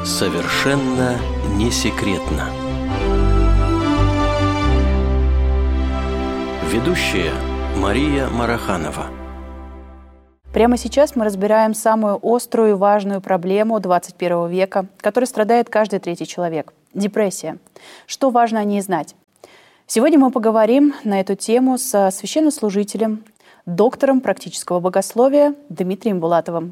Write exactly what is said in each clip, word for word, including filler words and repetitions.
Совершенно не секретно. Ведущая Мария Мараханова. Прямо сейчас мы разбираем самую острую и важную проблему двадцать первого века, которой страдает каждый третий человек – депрессия. Что важно о ней знать? Сегодня мы поговорим на эту тему со священнослужителем, доктором практического богословия Дмитрием Булатовым.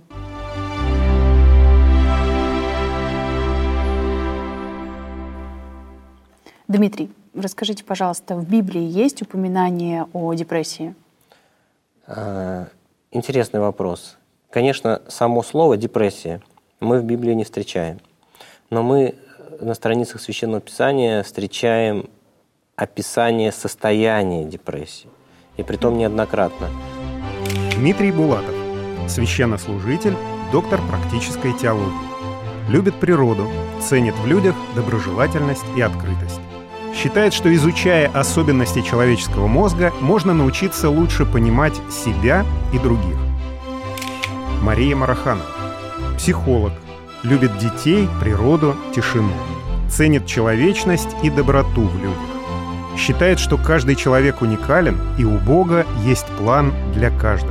Дмитрий, расскажите, пожалуйста, в Библии есть упоминание о депрессии? Интересный вопрос. Конечно, само слово «депрессия» мы в Библии не встречаем. Но мы на страницах Священного Писания встречаем описание состояния депрессии. И притом неоднократно. Дмитрий Булатов. Священнослужитель, доктор практической теологии. Любит природу, ценит в людях доброжелательность и открытость. Считает, что, изучая особенности человеческого мозга, можно научиться лучше понимать себя и других. Мария Мараханова. Психолог. Любит детей, природу, тишину. Ценит человечность и доброту в людях. Считает, что каждый человек уникален, и у Бога есть план для каждого.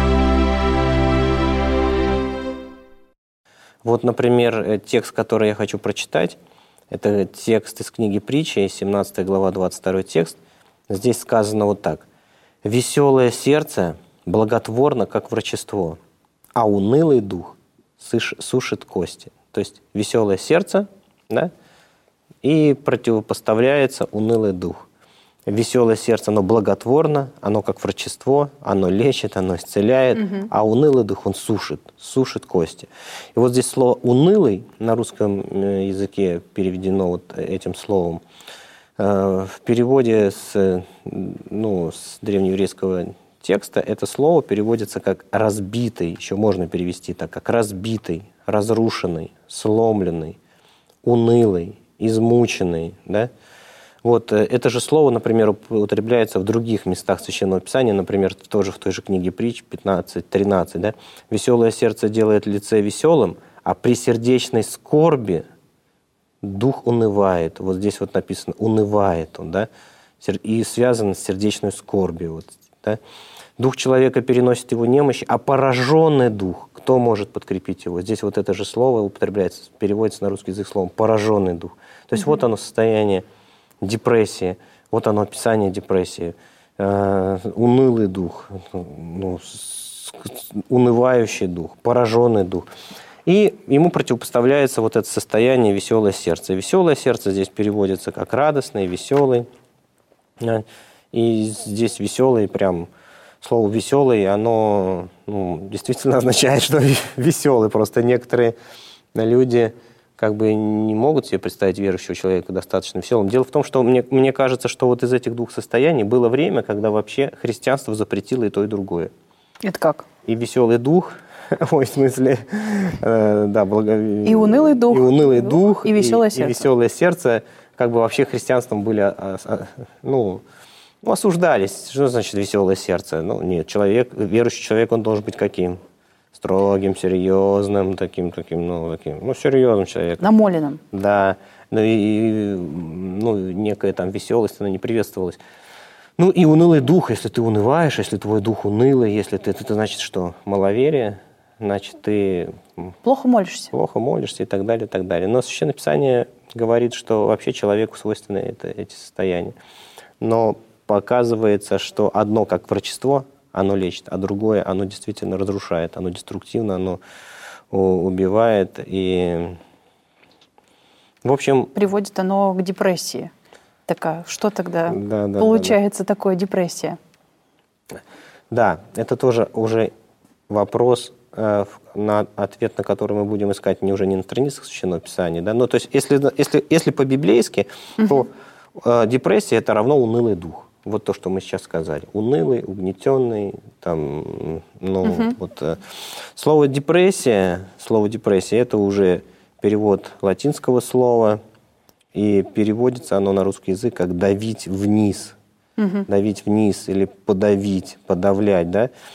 Вот, например, текст, который я хочу прочитать, это текст из книги Притчи, семнадцатая глава, двадцать второй текст. Здесь сказано вот так. «Веселое сердце благотворно, как врачество, а унылый дух сушит кости». То есть веселое сердце, да, и противопоставляется унылый дух. Веселое сердце, оно благотворно, оно как врачество, оно лечит, оно исцеляет, угу. А унылый дух, он сушит, сушит кости. И вот здесь слово «унылый» на русском языке переведено вот этим словом. В переводе с, ну, с древнееврейского текста это слово переводится как «разбитый», еще можно перевести так, как «разбитый», «разрушенный», «сломленный», «унылый», «измученный», да? Вот это же слово, например, употребляется в других местах Священного Писания, например, тоже в той же книге Притч пятнадцать тринадцать. Да? «Веселое сердце делает лице веселым, а при сердечной скорби дух унывает». Вот здесь вот написано «унывает он», да? И связано с сердечной скорбью. Вот, да? «Дух человека переносит его немощь, а пораженный дух, кто может подкрепить его?» Здесь вот это же слово употребляется, переводится на русский язык словом «пораженный дух». То есть mm-hmm. вот оно состояние депрессии, вот оно описание депрессии. Э, унылый дух, ну, с, унывающий дух, пораженный дух. И ему противопоставляется вот это состояние веселое сердце. Веселое сердце здесь переводится как радостный, веселый. И здесь веселый, прям слово веселый, оно ну, действительно означает, что веселый. Просто некоторые люди как бы не могут себе представить верующего человека достаточно веселым. Дело в том, что мне, мне кажется, что вот из этих двух состояний было время, когда вообще христианство запретило и то, и другое. Это как? И веселый дух, ой, в смысле, э, да, благо... И унылый дух. И унылый дух, и веселое и, сердце. И веселое сердце, как бы вообще христианством были, а, а, ну, осуждались. Что значит веселое сердце? Ну, нет, человек, верующий человек, он должен быть каким? Строгим, серьезным, таким, таким, ну, таким, ну, серьезным человеком. Намоленным. Да. Ну, и, ну, некая там веселость, она не приветствовалась. Ну, и унылый дух, если ты унываешь, если твой дух унылый, если ты, это значит, что маловерие, значит, ты... Плохо молишься. Плохо молишься и так далее, и так далее. Но Священное Писание говорит, что вообще человеку свойственны это, эти состояния. Но показывается, что одно как врачество, оно лечит, а другое, оно действительно разрушает, оно деструктивно, оно убивает. И, в общем... Приводит оно к депрессии. Так а что тогда да, да, получается да, да. такое депрессия? Да, это тоже уже вопрос, э, на ответ на который мы будем искать не уже не на страницах Священного Писания. Да? Ну, то есть если, если, если по-библейски, угу. то э, депрессия – это равно унылый дух. Вот то, что мы сейчас сказали. Унылый, угнетенный. Там, ну, угу. вот, э, слово «депрессия», слово «депрессия» – это уже перевод латинского слова, и переводится оно на русский язык как «давить вниз». Угу. Давить вниз или подавить, подавлять. Да?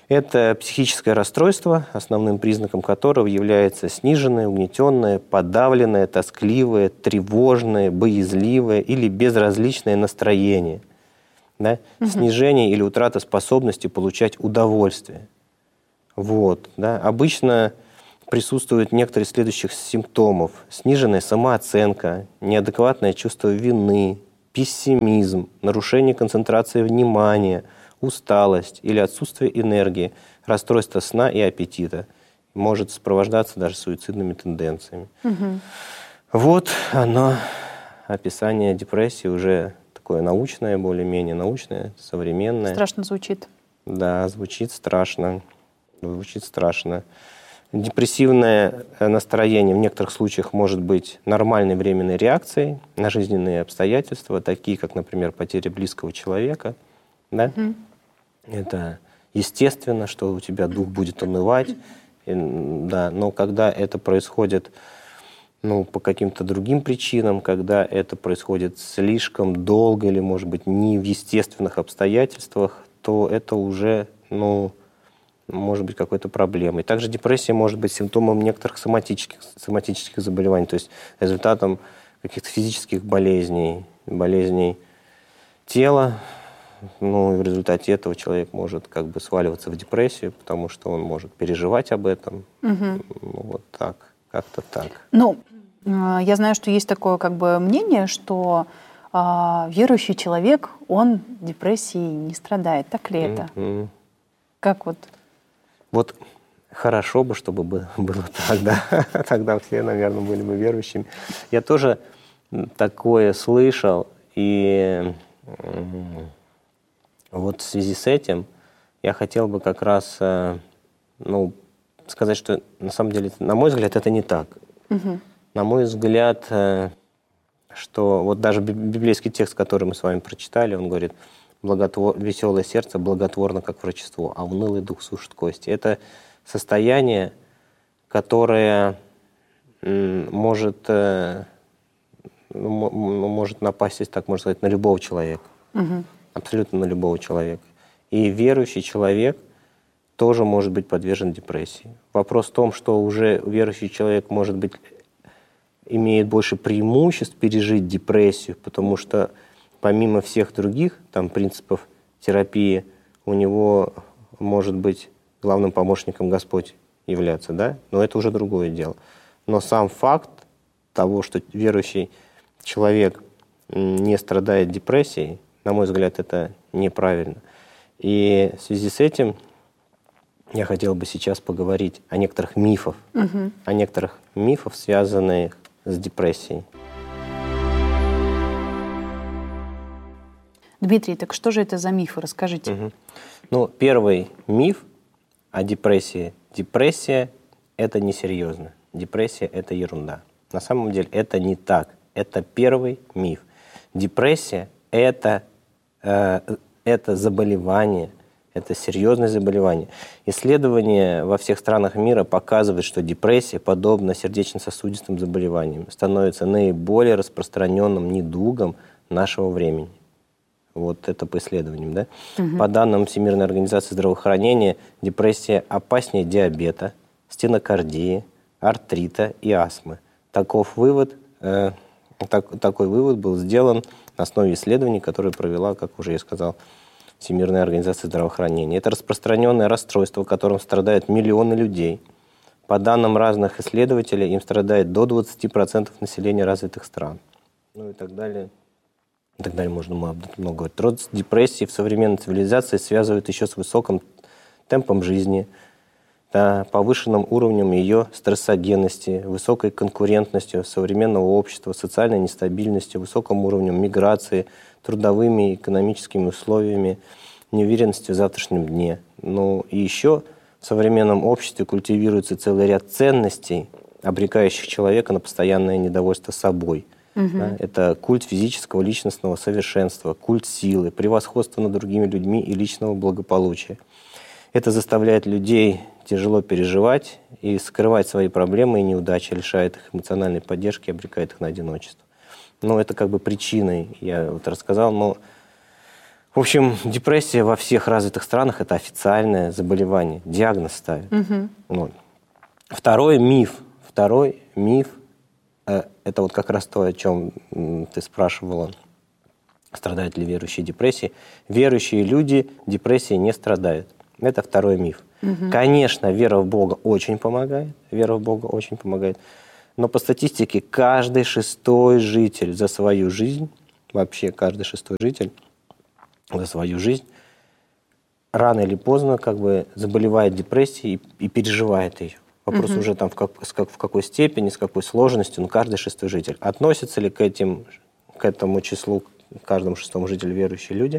Это психическое расстройство, основным признаком которого является сниженное, угнетенное, подавленное, тоскливое, тревожное, боязливое или безразличное настроение. Да? Угу. Снижение или утрата способности получать удовольствие. Вот, да? Обычно присутствуют некоторые из следующих симптомов. Сниженная самооценка, неадекватное чувство вины, пессимизм, нарушение концентрации внимания, усталость или отсутствие энергии, расстройство сна и аппетита. Может сопровождаться даже суицидными тенденциями. Угу. Вот оно, описание депрессии, уже такое научное, более-менее научное, современное. Страшно звучит. Да, звучит страшно. Звучит страшно. Депрессивное настроение в некоторых случаях может быть нормальной временной реакцией на жизненные обстоятельства, такие как, например, потеря близкого человека. Да? Mm. Это естественно, что у тебя дух будет унывать. И, да, но когда это происходит ну, по каким-то другим причинам, когда это происходит слишком долго или, может быть, не в естественных обстоятельствах, то это уже, ну, может быть какой-то проблемой. Также депрессия может быть симптомом некоторых соматических, соматических заболеваний, то есть результатом каких-то физических болезней, болезней тела. Ну, и в результате этого человек может как бы сваливаться в депрессию, потому что он может переживать об этом. Угу. Ну, вот так, как-то так. Ну, я знаю, что есть такое как бы мнение, что э, верующий человек, он депрессией не страдает. Так ли это? Mm-hmm. Как вот? Вот хорошо бы, чтобы было так, да. Тогда все, наверное, были бы верующими. Я тоже такое слышал, и вот в связи с этим я хотел бы как раз, ну, сказать, что на самом деле, на мой взгляд, это не так. Угу. На мой взгляд, что вот даже библейский текст, который мы с вами прочитали, он говорит: Благотвор... веселое сердце благотворно, как врачество, а унылый дух сушит кости. Это состояние, которое может, может напасть, если так можно сказать, на любого человека. Угу. Абсолютно на любого человека. И верующий человек тоже может быть подвержен депрессии. Вопрос в том, что уже верующий человек, может быть, имеет больше преимуществ пережить депрессию, потому что помимо всех других там, принципов терапии, у него может быть главным помощником Господь являться, да? Но это уже другое дело. Но сам факт того, что верующий человек не страдает депрессией, на мой взгляд, это неправильно. И в связи с этим я хотел бы сейчас поговорить о некоторых мифах, угу. о некоторых мифах, связанных с депрессией. Дмитрий, так что же это за мифы? Расскажите. Угу. Ну, первый миф о депрессии. Депрессия – это несерьезно. Депрессия – это ерунда. На самом деле это не так. Это первый миф. Депрессия – это, э, это заболевание, это серьезное заболевание. Исследования во всех странах мира показывают, что депрессия, подобно сердечно-сосудистым заболеваниям, становится наиболее распространенным недугом нашего времени. Вот это по исследованиям, да? Угу. По данным Всемирной организации здравоохранения, депрессия опаснее диабета, стенокардии, артрита и астмы. Таков вывод, э, так, такой вывод был сделан на основе исследований, которые провела, как уже я сказал, Всемирная организация здравоохранения. Это распространенное расстройство, которым страдают миллионы людей. По данным разных исследователей, им страдает до двадцати процентов населения развитых стран. Ну и так далее. И так далее, можно об этом много говорить. Рост депрессии в современной цивилизации связывают еще с высоким темпом жизни, да, повышенным уровнем ее стрессогенности, высокой конкурентностью современного общества, социальной нестабильностью, высоким уровнем миграции, трудовыми и экономическими условиями, неуверенностью в завтрашнем дне. Ну и еще в современном обществе культивируется целый ряд ценностей, обрекающих человека на постоянное недовольство собой. Угу. Да, это культ физического личностного совершенства, культ силы, превосходства над другими людьми и личного благополучия. Это заставляет людей тяжело переживать и скрывать свои проблемы и неудачи, лишает их эмоциональной поддержки, обрекает их на одиночество. Ну, это как бы причиной, я вот рассказал, но В общем, депрессия во всех развитых странах – это официальное заболевание, диагноз ставят. Угу. Вот. Второй миф, второй миф э, – это вот как раз то, о чем м, ты спрашивала, страдают ли верующие депрессией. Верующие люди депрессией не страдают. Это второй миф. Угу. Конечно, вера в Бога очень помогает, вера в Бога очень помогает, но по статистике каждый шестой житель за свою жизнь, вообще каждый шестой житель за свою жизнь рано или поздно как бы заболевает депрессией и, и переживает ее. Вопрос угу. уже там в, как, в какой степени, с какой сложностью, но каждый шестой житель. Относятся ли к, этим, к этому числу, к каждому шестому жителю верующие люди?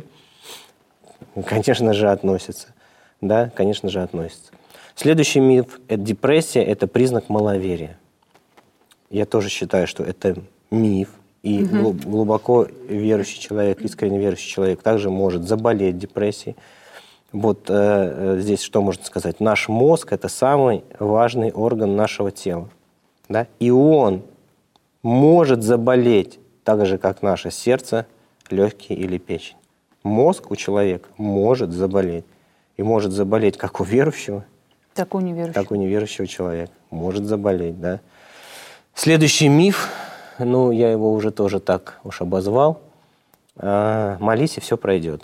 Конечно же, относятся. Да, конечно же, относятся. Следующий миф – это депрессия, это признак маловерия. Я тоже считаю, что это миф. И угу. глубоко верующий человек, искренне верующий человек также может заболеть депрессией. Вот э, здесь что можно сказать? Наш мозг – это самый важный орган нашего тела. Да? И он может заболеть так же, как наше сердце, легкие или печень. Мозг у человека может заболеть. И может заболеть как у верующего, так и у неверующего. Так у неверующего человека. Может заболеть, да. Следующий миф, ну, я его уже тоже так уж обозвал. А, молись, и все пройдет.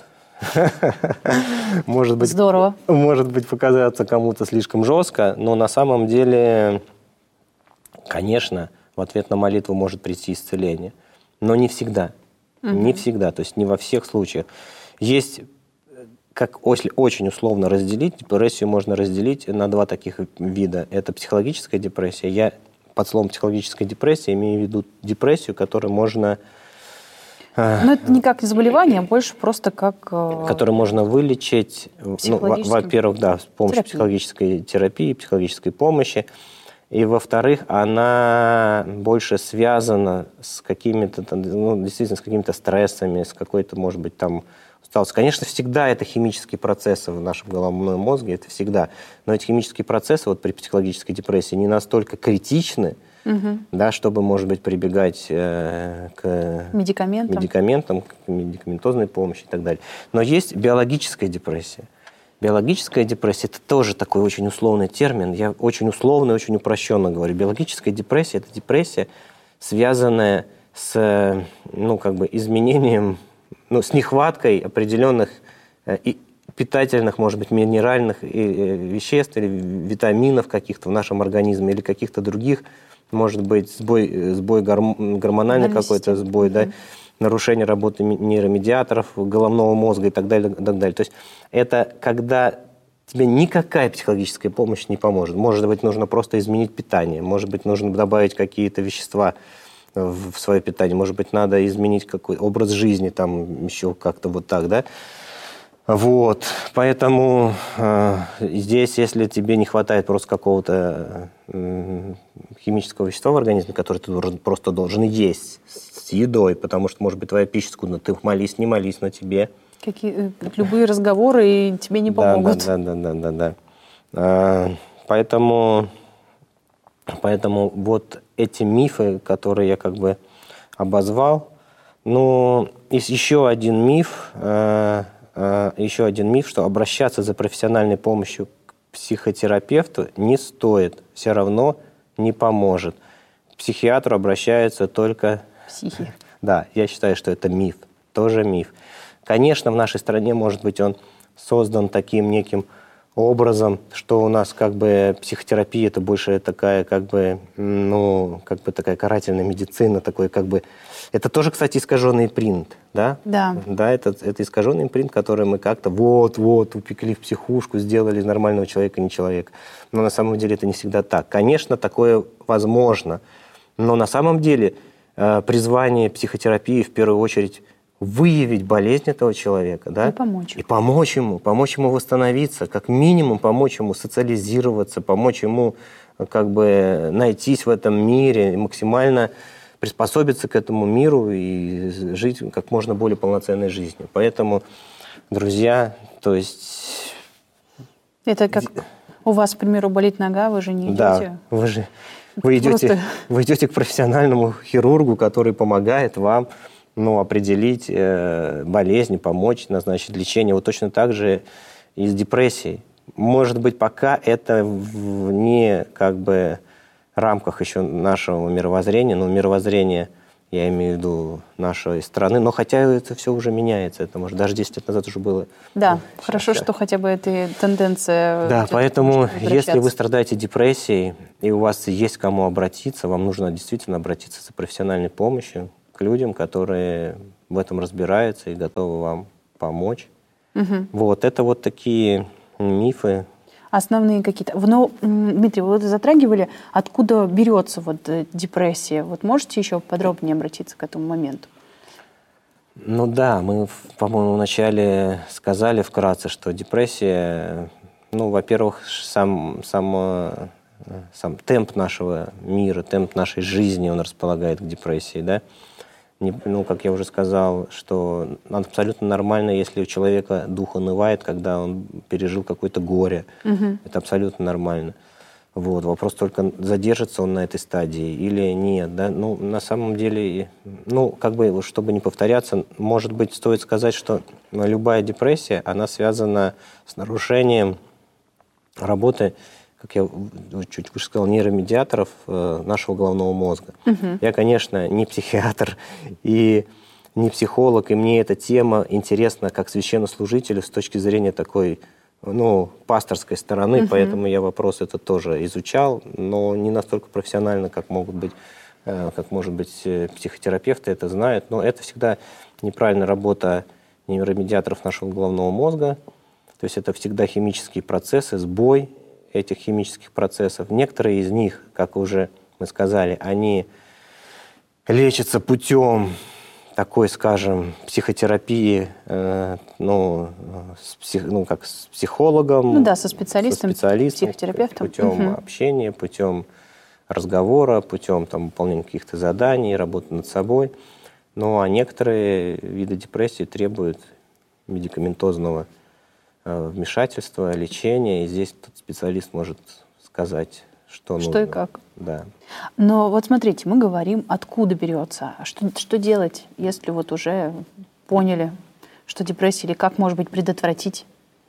Может быть, здорово. Может быть, показаться кому-то слишком жестко, но на самом деле, конечно, в ответ на молитву может прийти исцеление. Но не всегда. Угу. Не всегда, то есть не во всех случаях. Есть, как очень условно разделить, депрессию можно разделить на два таких вида. Это психологическая депрессия. Я под словом психологическая депрессия имею в виду депрессию, которую можно... Но это не как заболевание, а больше просто как... Которую можно вылечить, ну, во-первых, да, с помощью терапии. психологической терапии, психологической помощи. И, во-вторых, она больше связана с какими-то, ну, действительно, с какими-то стрессами, с какой-то, может быть, там усталостью. Конечно, всегда это химические процессы в нашем головном мозге, это всегда. Но эти химические процессы вот при психологической депрессии не настолько критичны, угу. да, чтобы, может быть, прибегать э, к медикаментам. медикаментам, к медикаментозной помощи и так далее. Но есть биологическая депрессия. Биологическая депрессия – это тоже такой очень условный термин. Я очень условно и очень упрощенно говорю. Биологическая депрессия – это депрессия, связанная с, ну, как бы изменением, ну, с нехваткой определенных э, и питательных, может быть, минеральных веществ или витаминов каких-то в нашем организме или каких-то других, может быть, сбой, сбой горм, гормональный какой-то сбой, mm-hmm. да, нарушение работы нейромедиаторов головного мозга и так далее, и так далее. То есть это когда тебе никакая психологическая помощь не поможет. Может быть, нужно просто изменить питание, может быть, нужно добавить какие-то вещества в свое питание, может быть, надо изменить какой-то образ жизни, там еще как-то вот так, да. Вот, поэтому э, здесь, если тебе не хватает просто какого-то э, химического вещества в организме, которое ты должен, просто должен есть с едой, потому что, может быть, твоя пища скудна, ты молись, не молись, но тебе... Какие, любые разговоры тебе не помогут. Да, да, да, да, да, да. А, поэтому, поэтому вот эти мифы, которые я как бы обозвал, ну, есть еще один миф... Э, еще один миф, что обращаться за профессиональной помощью к психотерапевту не стоит, все равно не поможет. К психиатру обращаются только... Психи. Да, я считаю, что это миф, тоже миф. Конечно, в нашей стране, может быть, он создан таким неким образом, что у нас как бы психотерапия это больше такая как бы, ну, как бы такая карательная медицина, такой как бы... Это тоже, кстати, искаженный принт, да? Да. Да, это, это искаженный принт, который мы как-то вот-вот упекли в психушку, сделали из нормального человека не человека. Но на самом деле это не всегда так. Конечно, такое возможно, но на самом деле э, призвание психотерапии в первую очередь выявить болезнь этого человека, да? И помочь. И помочь ему, помочь ему восстановиться, как минимум помочь ему социализироваться, помочь ему как бы найтись в этом мире, максимально приспособиться к этому миру и жить как можно более полноценной жизнью. Поэтому, друзья, то есть... Это как у вас, к примеру, болит нога, вы же не идете? Да, вы же... Вы идете, Просто... вы идете к профессиональному хирургу, который помогает вам ну, определить э, болезнь, помочь, назначить лечение. Вот точно так же и с депрессией. Может быть, пока это вне как бы рамках еще нашего мировоззрения, ну, мировоззрение, я имею в виду нашей страны, но хотя это все уже меняется, это, может, даже десять лет назад уже было. Да, ну, хорошо, сейчас, что хотя бы эта тенденция... Да, поэтому, если вы страдаете депрессией, и у вас есть к кому обратиться, вам нужно действительно обратиться за профессиональной помощью к людям, которые в этом разбираются и готовы вам помочь. Угу. Вот, это вот такие мифы. Основные какие-то. Но, Дмитрий, вы затрагивали, откуда берется вот депрессия. Вот можете еще подробнее обратиться к этому моменту? Ну да, мы, по-моему, вначале сказали вкратце, что депрессия, ну, во-первых, сам, сам, сам темп нашего мира, темп нашей жизни, он располагает к депрессии, да. Не, ну, как я уже сказал, что абсолютно нормально, если у человека дух унывает, когда он пережил какое-то горе. Угу. Это абсолютно нормально. Вот. Вопрос только, задержится он на этой стадии или нет. Да? Ну, на самом деле, ну, как бы, чтобы не повторяться, может быть, стоит сказать, что любая депрессия, она связана с нарушением работы, как я чуть выше сказал, нейромедиаторов э, нашего головного мозга. Угу. Я, конечно, не психиатр и не психолог, и мне эта тема интересна как священнослужителю с точки зрения такой, ну, пасторской стороны, угу. Поэтому я вопрос этот тоже изучал, но не настолько профессионально, как могут быть, э, как, может быть, психотерапевты это знают. Но это всегда неправильная работа нейромедиаторов нашего головного мозга. То есть это всегда химические процессы, сбой этих химических процессов. Некоторые из них, как уже мы сказали, они лечатся путем такой, скажем, психотерапии, э, ну, с псих, ну, как с психологом. Ну да, со специалистом, со специалистом психотерапевтом. Путем угу. общения, путем разговора, путем там, выполнения каких-то заданий, работы над собой. Ну, а некоторые виды депрессии требуют медикаментозного вмешательства, лечения, и здесь тот специалист может сказать, что, что нужно. Что и как. Да. Но вот смотрите, мы говорим, откуда берется, что, что делать, если вот уже поняли, что депрессия, или как, может быть, предотвратить?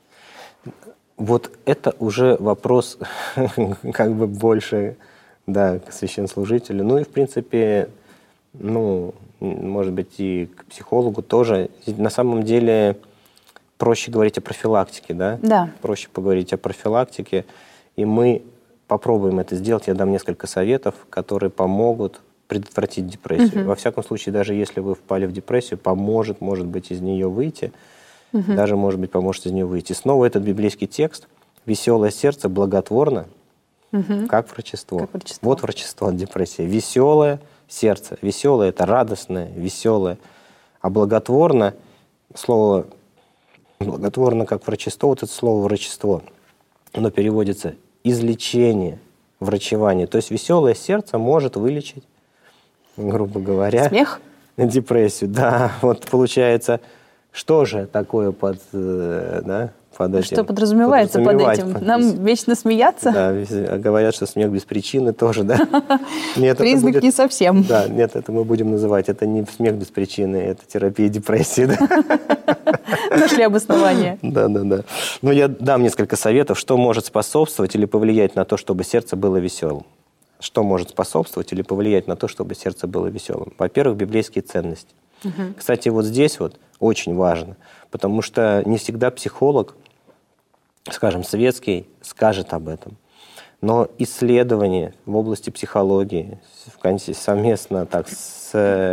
Вот это уже вопрос как бы больше, да, к священнослужителю. Ну и, в принципе, ну, может быть, и к психологу тоже. На самом деле проще говорить о профилактике, да? Да. Проще поговорить о профилактике. И мы попробуем это сделать. Я дам несколько советов, которые помогут предотвратить депрессию. Угу. Во всяком случае, даже если вы впали в депрессию, поможет, может быть, из нее выйти. Угу. Даже, может быть, поможет из нее выйти. Снова этот библейский текст. «Веселое сердце благотворно, угу. как врачество». Как врачество. Вот врачество от депрессии. Веселое сердце. Веселое – это радостное, веселое. А благотворно, слово благотворно как врачество, вот это слово врачество, оно переводится излечение, врачевание. То есть веселое сердце может вылечить, грубо говоря, смех? Депрессию. Да, вот получается, что же такое под, да, под этим? Что подразумевается под этим? Под... Нам вечно смеяться? Да, говорят, что смех без причины тоже, да. Нет, признак будет... не совсем. Да, нет, это мы будем называть, это не смех без причины, это терапия депрессии, да. Нашли обоснование. Да, да, да. Ну, я дам несколько советов, что может способствовать или повлиять на то, чтобы сердце было веселым. Что может способствовать или повлиять на то, чтобы сердце было веселым? Во-первых, библейские ценности. Угу. Кстати, вот здесь вот очень важно, потому что не всегда психолог, скажем, светский, скажет об этом. Но исследования в области психологии совместно так, с,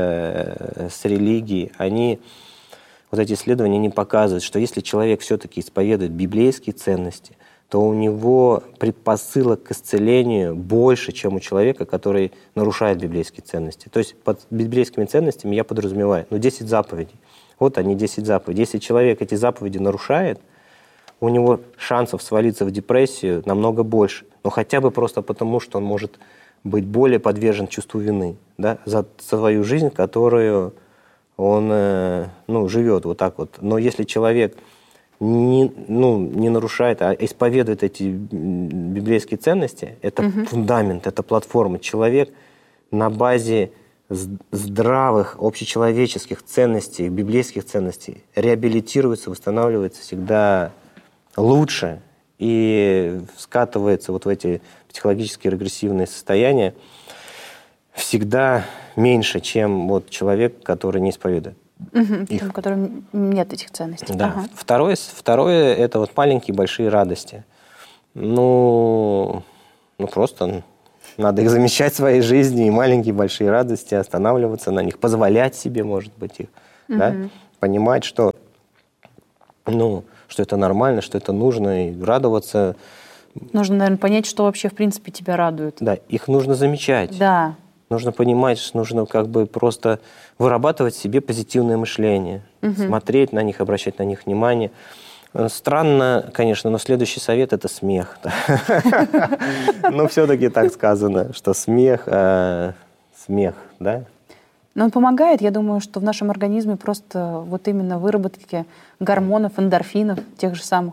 с религией, они... Вот эти исследования не показывают, что если человек все-таки исповедует библейские ценности, то у него предпосылок к исцелению больше, чем у человека, который нарушает библейские ценности. То есть под библейскими ценностями я подразумеваю, ну, десять заповедей. Вот они, десять заповедей. Если человек эти заповеди нарушает, у него шансов свалиться в депрессию намного больше. Но хотя бы просто потому, что он может быть более подвержен чувству вины, да, за свою жизнь, которую... он ну, живет вот так вот. Но если человек не, ну, не нарушает, а исповедует эти библейские ценности, это угу. фундамент, это платформа. Человек на базе здравых, общечеловеческих ценностей, библейских ценностей реабилитируется, восстанавливается всегда лучше и скатывается вот в эти психологические регрессивные состояния всегда меньше, чем вот человек, который не исповедует. Угу, их. у которого нет этих ценностей. Да. Ага. Второе, второе – это вот маленькие большие радости. Ну, ну просто надо их замечать в своей жизни, и маленькие большие радости, останавливаться на них, позволять себе, может быть, их, угу. да? Понимать, что, ну, что это нормально, что это нужно, и радоваться. Нужно, наверное, понять, что вообще, в принципе, тебя радует. Да, их нужно замечать. Да. Нужно понимать, что нужно как бы просто вырабатывать в себе позитивное мышление, угу. смотреть на них, обращать на них внимание. Странно, конечно, но следующий совет – это смех. Но все-таки так сказано, что смех, смех, да? Но он помогает, я думаю, что в нашем организме просто вот именно выработке гормонов, эндорфинов, тех же самых.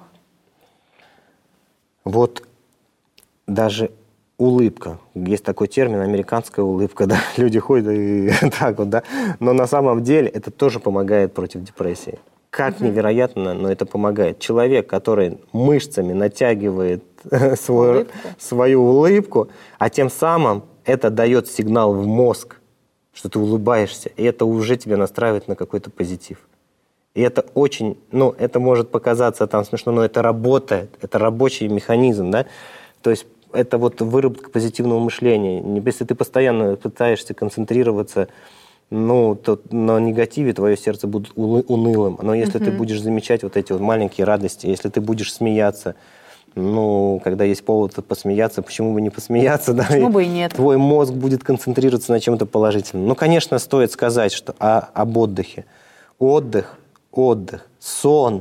Вот даже улыбка. Есть такой термин «американская улыбка». Да? Люди ходят и так вот, да? Но на самом деле это тоже помогает против депрессии. Как угу. невероятно, но это помогает. Человек, который мышцами натягивает свой, улыбку. свою улыбку, а тем самым это дает сигнал в мозг, что ты улыбаешься, и это уже тебя настраивает на какой-то позитив. И это очень, ну, это может показаться там смешно, но это работает, это рабочий механизм, да? То есть это вот выработка позитивного мышления. Если ты постоянно пытаешься концентрироваться, ну, то на негативе твое сердце будет унылым. Но если mm-hmm. ты будешь замечать вот эти вот маленькие радости, если ты будешь смеяться, ну, когда есть повод посмеяться, почему бы не посмеяться? Да? Почему бы и нет? Твой мозг будет концентрироваться на чем-то положительном. Ну, конечно, стоит сказать, что о, об отдыхе. Отдых, отдых, сон.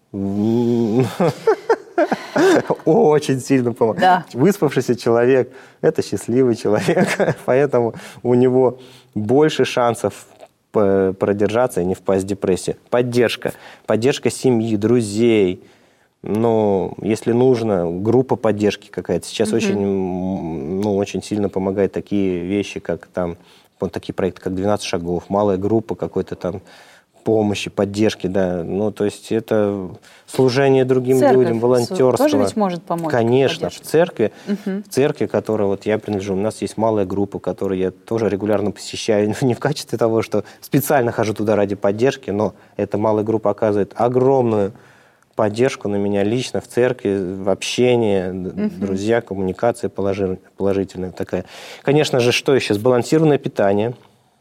Очень сильно помогает. Да. Выспавшийся человек – это счастливый человек, поэтому у него больше шансов продержаться и не впасть в депрессию. Поддержка. Поддержка семьи, друзей. Ну, если нужно, группа поддержки какая-то. Сейчас угу. очень, ну, очень сильно помогают такие вещи, как там, вот такие проекты, как двенадцать шагов, малая группа какой-то там, помощи, поддержки, да. Ну, то есть это служение другим Церковь людям, волонтерство. Тоже ведь может помочь. Конечно, в церкви, угу. в церкви, которой вот я принадлежу, у нас есть малая группа, которую я тоже регулярно посещаю, не в качестве того, что специально хожу туда ради поддержки, но эта малая группа оказывает огромную поддержку на меня лично в церкви, в общении, угу. друзья, коммуникация положительная такая. Конечно же, что еще? Сбалансированное питание.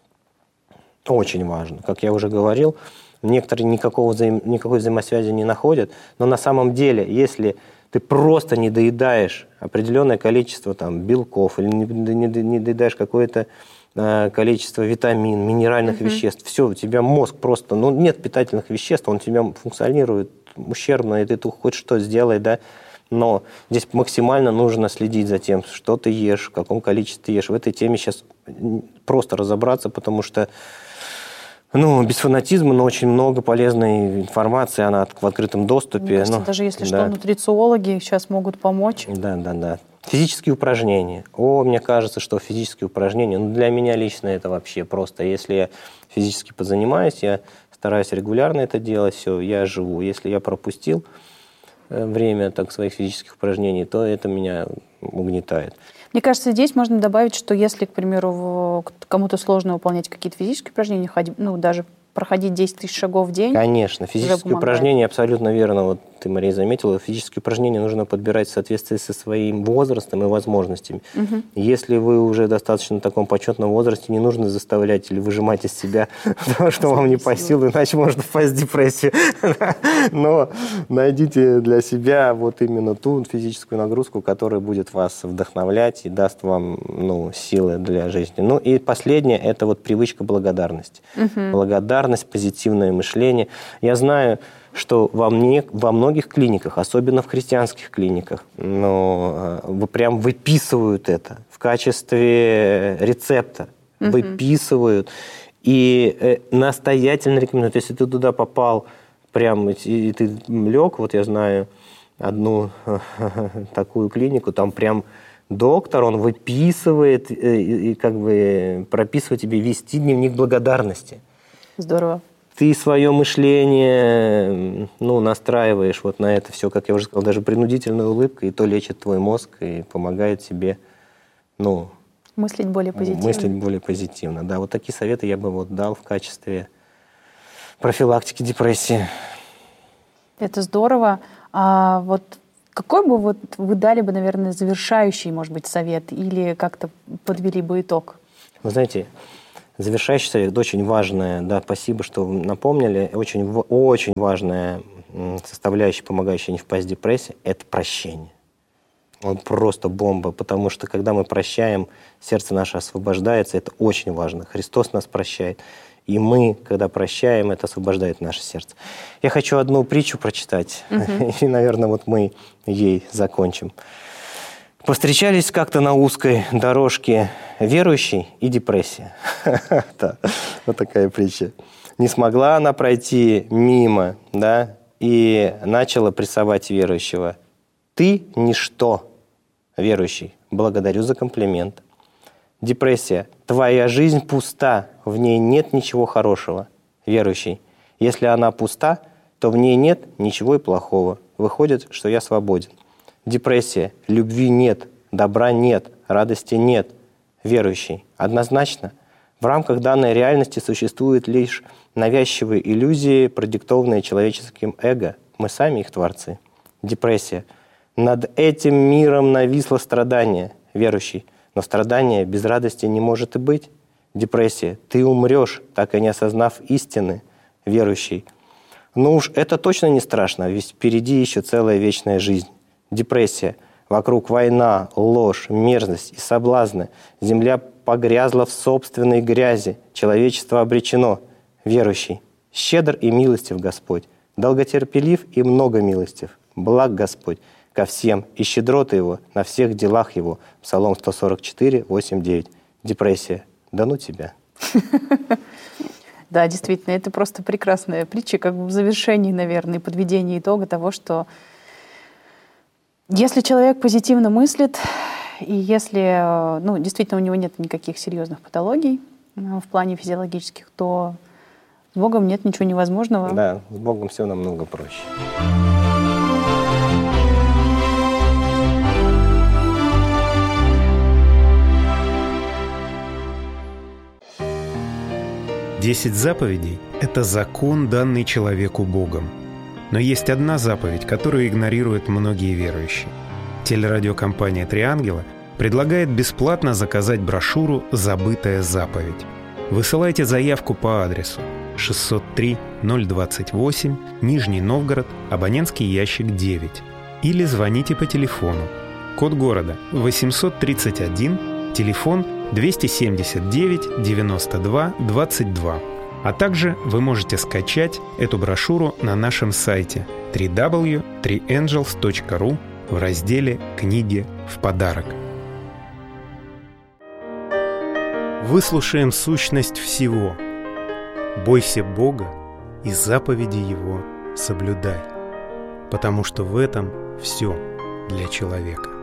Очень важно. Как я уже говорил, некоторые никакого взаим... никакой взаимосвязи не находят, но на самом деле, если ты просто не доедаешь определенное количество там, белков или не, не, не доедаешь какое-то э, количество витамин, минеральных uh-huh. веществ, все, у тебя мозг просто, ну, нет питательных веществ, он у тебя функционирует ущербно, и ты тут хоть что сделай, да, но здесь максимально нужно следить за тем, что ты ешь, в каком количестве ты ешь. В этой теме сейчас просто разобраться, потому что ну, без фанатизма, но очень много полезной информации, она в открытом доступе. Мне кажется, ну, даже если да. что, нутрициологи сейчас могут помочь. Да, да, да. Физические упражнения. О, мне кажется, что физические упражнения, ну, для меня лично это вообще просто. Если я физически позанимаюсь, я стараюсь регулярно это делать, все, я живу. Если я пропустил время так, своих физических упражнений, то это меня угнетает. Мне кажется, здесь можно добавить, что если, к примеру, кому-то сложно выполнять какие-то физические упражнения, ну, даже проходить десять тысяч шагов в день. Конечно, физические упражнения, абсолютно верно. Вот ты, Мария, заметила, физические упражнения нужно подбирать в соответствии со своим возрастом и возможностями. Угу. Если вы уже достаточно в таком почетном возрасте, не нужно заставлять или выжимать из себя то, что вам не по силам, иначе можно впасть в депрессию. Но найдите для себя вот именно ту физическую нагрузку, которая будет вас вдохновлять и даст вам, ну, силы для жизни. Ну и последнее – это вот привычка благодарности. Угу. Благодарность, позитивное мышление. Я знаю, что во, мне, во многих клиниках, особенно в христианских клиниках, но, э, прям выписывают это в качестве рецепта. Угу. Выписывают. И э, настоятельно рекомендуют. Если ты туда попал, прям, и, и ты лег, вот я знаю одну э, такую клинику, там прям доктор, он выписывает и, и как бы прописывает тебе вести дневник благодарности. Здорово. Ты свое мышление, ну, настраиваешь вот на это все, как я уже сказал, даже принудительная улыбка, и то лечит твой мозг и помогает тебе, ну, мыслить более позитивно. Мыслить более позитивно, да. Вот такие советы я бы вот дал в качестве профилактики депрессии. Это здорово. А вот какой бы вот вы дали бы, наверное, завершающий, может быть, совет или как-то подвели бы итог? Вы знаете, завершающий совет очень важное, да, спасибо, что вы напомнили, очень, очень важная составляющая, помогающая не впасть в депрессию, это прощение. Он просто бомба, потому что когда мы прощаем, сердце наше освобождается, это очень важно. Христос нас прощает, и мы, когда прощаем, это освобождает наше сердце. Я хочу одну притчу прочитать, uh-huh. и, наверное, вот мы ей закончим. Повстречались как-то на узкой дорожке верующий и депрессия. Вот такая притча. Не смогла она пройти мимо, да, и начала прессовать верующего. Ты ничто, верующий, благодарю за комплимент. Депрессия. Твоя жизнь пуста, в ней нет ничего хорошего, верующий. Если она пуста, то в ней нет ничего и плохого. Выходит, что я свободен. Депрессия. Любви нет, добра нет, радости нет, верующий. Однозначно, в рамках данной реальности существуют лишь навязчивые иллюзии, продиктованные человеческим эго. Мы сами их творцы. Депрессия. Над этим миром нависло страдание, верующий. Но страдание без радости не может и быть. Депрессия. Ты умрешь, так и не осознав истины, верующий. Ну уж это точно не страшно, ведь впереди еще целая вечная жизнь. Депрессия. Вокруг война, ложь, мерзость и соблазны. Земля погрязла в собственной грязи. Человечество обречено, верующий. Щедр и милостив Господь. Долготерпелив и много милостив. Благ Господь ко всем, и щедрота Его на всех делах Его. Псалом сто сорок четыре, восемь, девять. Депрессия. Да ну тебя. Да, действительно, это просто прекрасная притча, как бы в завершении, наверное, подведении итога того, что если человек позитивно мыслит, и если, ну, действительно, у него нет никаких серьезных патологий в плане физиологических, то с Богом нет ничего невозможного. Да, с Богом все намного проще. Десять заповедей – это закон, данный человеку Богом. Но есть одна заповедь, которую игнорируют многие верующие. Телерадиокомпания «Три ангела» предлагает бесплатно заказать брошюру «Забытая заповедь». Высылайте заявку по адресу шестьсот три ноль двадцать восемь, Нижний Новгород, абонентский ящик девять. Или звоните по телефону. Код города восемьсот тридцать один, телефон двести семьдесят девять девяносто два двадцать два. А также вы можете скачать эту брошюру на нашем сайте дабл ю дабл ю дабл ю точка три энджелс точка ру в разделе «Книги в подарок». Выслушаем сущность всего. Бойся Бога и заповеди Его соблюдай, потому что в этом все для человека.